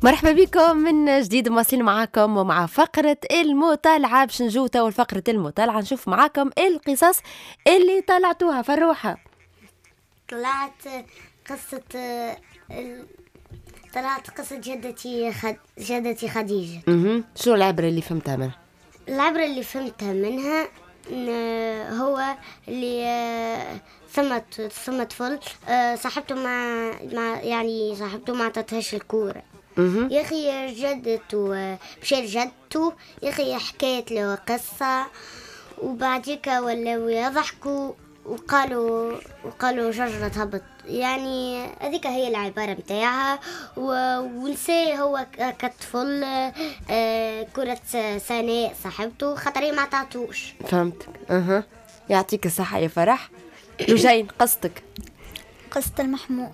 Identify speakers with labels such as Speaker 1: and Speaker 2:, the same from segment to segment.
Speaker 1: مرحبا بكم من جديد، مواصلين معاكم ومع فقرة المطالعة. باش نجو توا فقرة المطالعة نشوف معاكم القصص اللي طلعتوها. فروحة
Speaker 2: طلعت قصة جدتي خديجة.
Speaker 1: شنو العبرة اللي فهمتها منها؟
Speaker 2: العبرة اللي فهمتها منها هو اللي ثم طفل صاحبته يعني صاحبته ما عطتهاش الكورة. يا اخي جدته مشى لجدته، يا اخي حكيت له قصة وبعديك ولاو يضحكوا وقالوا جرة هبط. يعني هذيك هي العبارة متاعها. ونسي هو كطفل كرة سناء صاحبته خاطري ما تعطوش.
Speaker 1: فهمتك. يعطيك الصحة يا فرح. لجين قصتك؟
Speaker 3: قصة المحمول.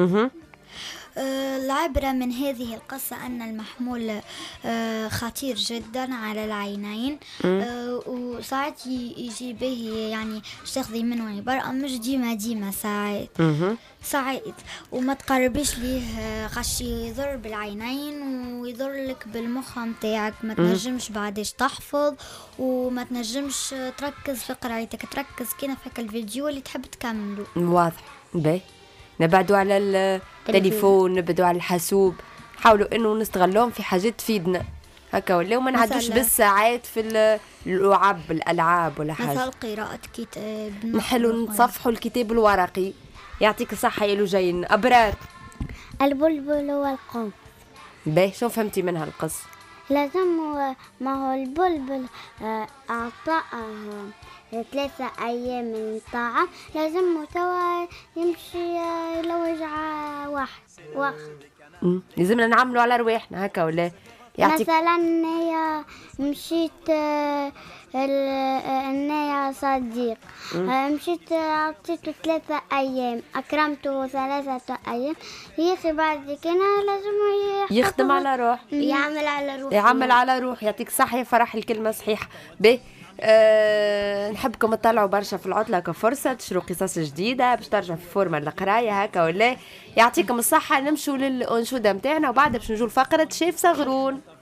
Speaker 3: العبرة من هذه القصة أن المحمول خطير جدا على العينين، وساعات يجي به يعني تاخذي منه عبارة مش ديما ساعات وما تقربيش ليه خاش يضر بالعينين ويضر لك بالمخ متاعك. ما تنجمش بعدش تحفظ وما تنجمش تركز في قرايتك، تركز كينا في الفيديو اللي تحب تكمله.
Speaker 1: واضح. باهي، نبعدوا على التليفون، نبعدوا على الحاسوب، نحاولوا انه نستغلهم في حاجات تفيدنا هكا، ولا ما نعدوش بالساعات في اللعب الالعاب ولا حاجه.
Speaker 3: مثل قراءه كتاب،
Speaker 1: نحلوا نصفحوا الكتاب الورقي. يعطيك الصحه يا لجين. ابرار
Speaker 2: البلبل والقنفذ.
Speaker 1: باهي، شو فهمتي منها القصه؟
Speaker 2: لازم ما هو البلبل أعطاه 3 أيام من طعام، لازم توا يمشي يلوج وقت.
Speaker 1: لازمنا نعملوا على رواحنا هكا ولا؟
Speaker 2: مثلا هي مشيت النية صديق، مشيت عطيته 3 أيام، أكرمته 3 أيام. يخي بعد كنا لازم
Speaker 1: يخدم على روح، يعمل على روح. يعطيك صحة يا فرح، الكلمة صحيحة. باهي، نحبكم تطلعوا برشا في العطلة كفرصة تشروا قصص جديدة باش ترجعوا في فورمة القراية هكا ولا. يعطيكم الصحة. نمشوا للأنشودة متاعنا وبعد باش نجوا لفقرة شيف صغرون.